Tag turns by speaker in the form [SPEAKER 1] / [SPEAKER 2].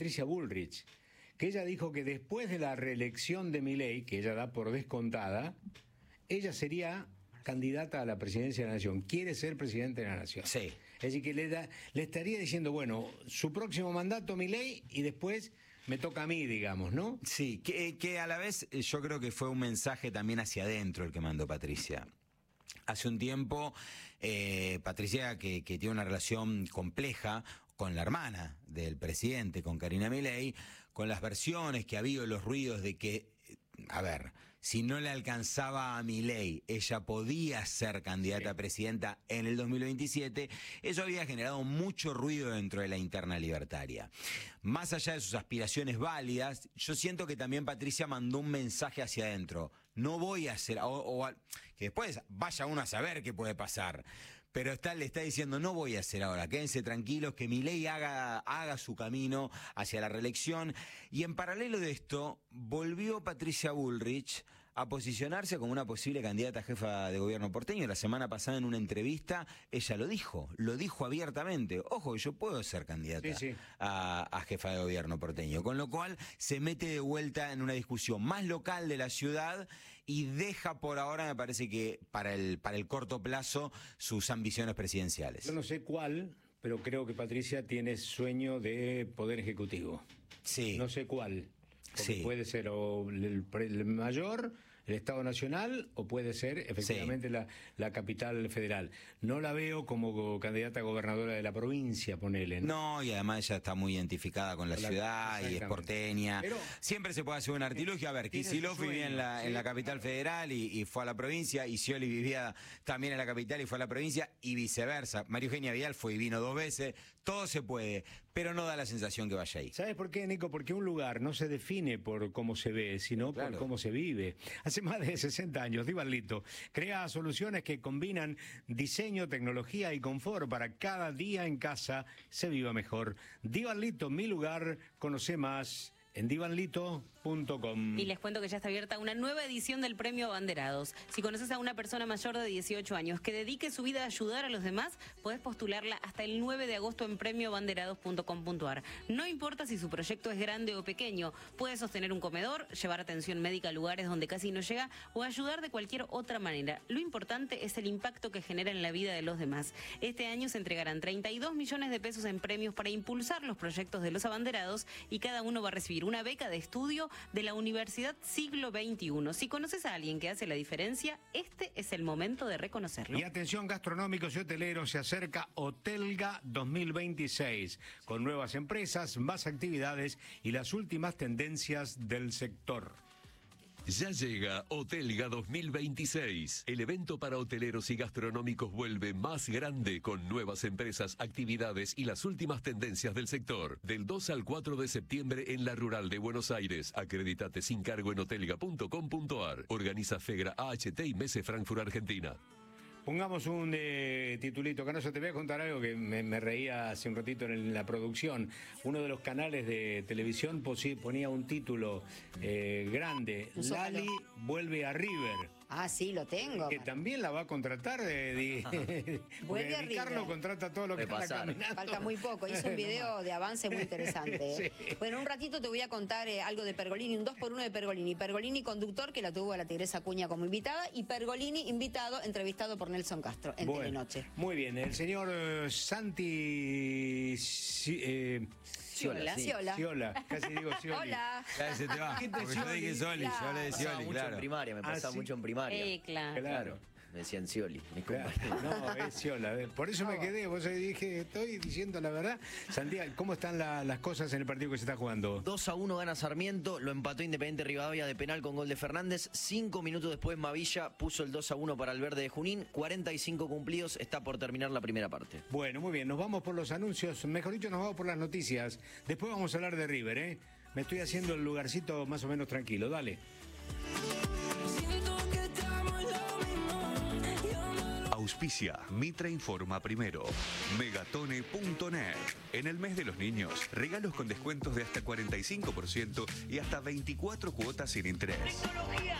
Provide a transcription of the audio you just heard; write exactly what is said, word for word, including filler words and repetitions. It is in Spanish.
[SPEAKER 1] Patricia Bullrich, que ella dijo que después de la reelección de Milei, que ella da por descontada, ella sería candidata a la presidencia de la Nación, quiere ser presidente de la Nación.
[SPEAKER 2] Sí.
[SPEAKER 1] Es decir, que le, da, le estaría diciendo, bueno, su próximo mandato Milei y después me toca a mí, digamos, ¿no?
[SPEAKER 2] Sí, que, que a la vez yo creo que fue un mensaje también hacia adentro el que mandó Patricia. Hace un tiempo, eh, Patricia, que, que tiene una relación compleja con la hermana del presidente, con Karina Milei, con las versiones que ha habido, los ruidos de que, a ver, si no le alcanzaba a Milei, ella podía ser candidata sí. a presidenta en el dos mil veintisiete, eso había generado mucho ruido dentro de la interna libertaria. Más allá de sus aspiraciones válidas, yo siento que también Patricia mandó un mensaje hacia adentro. No voy a hacer, o, o que después vaya uno a saber qué puede pasar, pero está, le está diciendo, no voy a hacer ahora, quédense tranquilos, que Milei haga, haga su camino hacia la reelección. Y en paralelo de esto, volvió Patricia Bullrich a posicionarse como una posible candidata a jefa de gobierno porteño. La semana pasada en una entrevista ella lo dijo, lo dijo abiertamente. Ojo, yo puedo ser candidata
[SPEAKER 1] sí, sí.
[SPEAKER 2] A, a jefa de gobierno porteño. Con lo cual se mete de vuelta en una discusión más local de la ciudad y deja por ahora, me parece que para el, para el corto plazo, sus ambiciones presidenciales.
[SPEAKER 1] Yo no sé cuál, pero creo que Patricia tiene sueño de poder ejecutivo.
[SPEAKER 2] Sí.
[SPEAKER 1] No sé cuál. Porque
[SPEAKER 2] Sí.
[SPEAKER 1] puede ser o el, el mayor, el Estado Nacional, o puede ser efectivamente sí. la, la capital federal. No la veo como candidata a gobernadora de la provincia, ponele.
[SPEAKER 2] No, no y además ella está muy identificada con la, la ciudad y es porteña. Pero siempre se puede hacer un artilugio. A ver, Kicillof vivía en la, ¿sí? en la capital federal y, y fue a la provincia, y Scioli vivía también en la capital y fue a la provincia, y viceversa. María Eugenia Vidal fue y vino dos veces. Todo se puede, pero no da la sensación que vaya ahí.
[SPEAKER 1] ¿Sabes por qué, Nico? Porque un lugar no se define por cómo se ve, sino claro. por cómo se vive. Hace más de sesenta años, Divalito crea soluciones que combinan diseño, tecnología y confort para cada día en casa se viva mejor. Divalito, mi lugar, conoce más en divanlito punto com.
[SPEAKER 3] Y les cuento que ya está abierta una nueva edición del Premio Abanderados. Si conoces a una persona mayor de dieciocho años que dedique su vida a ayudar a los demás, podés postularla hasta el nueve de agosto en premio abanderados punto com punto ar. No importa si su proyecto es grande o pequeño, puede sostener un comedor, llevar atención médica a lugares donde casi no llega o ayudar de cualquier otra manera. Lo importante es el impacto que genera en la vida de los demás. Este año se entregarán treinta y dos millones de pesos en premios para impulsar los proyectos de los abanderados y cada uno va a recibir una beca de estudio de la Universidad Siglo veintiuno. Si conoces a alguien que hace la diferencia, este es el momento de reconocerlo.
[SPEAKER 1] Y atención, gastronómicos y hoteleros, se acerca Hotelga dos mil veintiséis, con nuevas empresas, más actividades y las últimas tendencias del sector.
[SPEAKER 4] Ya llega Hotelga dos mil veintiséis. El evento para hoteleros y gastronómicos vuelve más grande con nuevas empresas, actividades y las últimas tendencias del sector. Del dos al cuatro de septiembre en la Rural de Buenos Aires. Acredítate sin cargo en hotelga punto com punto ar. Organiza Fegra A H T y Messe Frankfurt, Argentina.
[SPEAKER 1] Pongamos un eh, titulito, Canoso, te voy a contar algo que me, me reía hace un ratito en, el, en la producción. Uno de los canales de televisión ponía un título eh, grande, Lali vuelve a River.
[SPEAKER 5] Ah, sí, lo tengo.
[SPEAKER 1] Que también la va a contratar de, de
[SPEAKER 5] vuelve a River.
[SPEAKER 1] Carlos contrata todo lo que está caminando.
[SPEAKER 5] Falta muy poco, hizo un video de avance muy interesante. ¿eh? Sí. Bueno, un ratito te voy a contar eh, algo de Pergolini, un dos por uno de Pergolini. Pergolini conductor, que la tuvo a la Tigresa Acuña como invitada, y Pergolini invitado, entrevistado por Nelson Castro en bueno, Telenoche.
[SPEAKER 1] Muy bien, el señor eh, Santi... Eh,
[SPEAKER 5] Ciola, sí. Ciola.
[SPEAKER 1] Ciola, casi digo Scioli.
[SPEAKER 5] Hola.
[SPEAKER 2] Ya se te va. Porque yo dije Scioli, claro. yo le decía Scioli,
[SPEAKER 6] mucho
[SPEAKER 2] claro.
[SPEAKER 6] en primaria, me pasaba ah, ¿sí? mucho en primaria.
[SPEAKER 3] Eh, claro.
[SPEAKER 1] claro.
[SPEAKER 6] Me decían Scioli.
[SPEAKER 1] Claro. No, es Ciola. Por eso me quedé, vos dije, estoy diciendo la verdad. Santiago, ¿cómo están la, las cosas en el partido que se está jugando?
[SPEAKER 6] dos a uno gana Sarmiento, lo empató Independiente Rivadavia de penal con gol de Fernández. Cinco minutos después Mavilla puso el dos a uno para el Verde de Junín. cuarenta y cinco cumplidos, está por terminar la primera parte.
[SPEAKER 1] Bueno, muy bien, nos vamos por los anuncios, mejor dicho, nos vamos por las noticias. Después vamos a hablar de River, ¿eh? Me estoy haciendo el lugarcito más o menos tranquilo, dale.
[SPEAKER 7] Auspicia Mitra Informa Primero. Megatone punto net. En el mes de los niños, regalos con descuentos de hasta cuarenta y cinco por ciento y hasta veinticuatro cuotas sin interés.